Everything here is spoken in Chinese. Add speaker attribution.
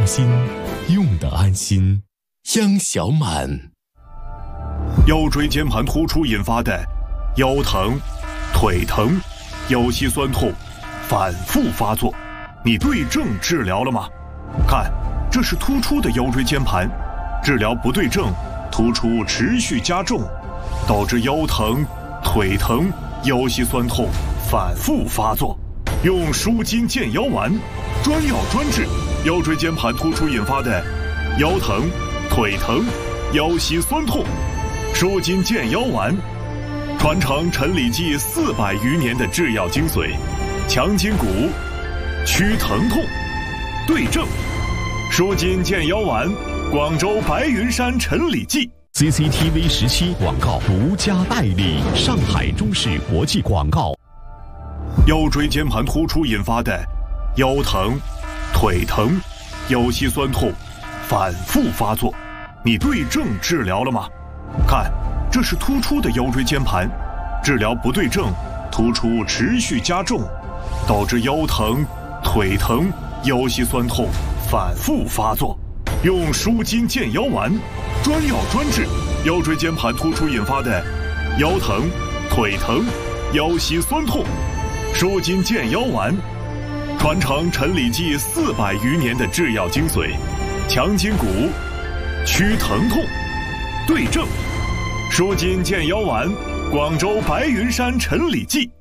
Speaker 1: 心，用得安心。央小满。
Speaker 2: 腰椎间盘突出引发的腰疼、腿疼、腰膝酸痛反复发作，你对症治疗了吗？看，这是突出的腰椎间盘，治疗不对症，突出持续加重，导致腰疼、腿疼、腰膝酸痛反复发作。用舒筋健腰丸，专药专治腰椎间盘突出引发的腰疼、腿疼、腰膝酸痛。舒筋健腰丸，传承陈李济400余年的制药精髓，强筋骨，祛疼痛，对症。舒筋健腰丸，广州白云山陈李济。
Speaker 1: CCTV 17广告独家代理，上海中视国际广告。
Speaker 2: 腰椎间盘突出引发的腰疼、腿疼、腰膝酸痛反复发作，你对症治疗了吗？看，这是突出的腰椎间盘，治疗不对症，突出持续加重，导致腰疼、腿疼、腰膝酸痛反复发作。用舒筋健腰丸，专药专治腰椎间盘突出引发的腰疼、腿疼、腰膝酸痛。舒筋健腰丸，传承陈李济400余年的制药精髓，强筋骨，祛疼痛，对症。舒筋健腰丸，广州白云山陈李济。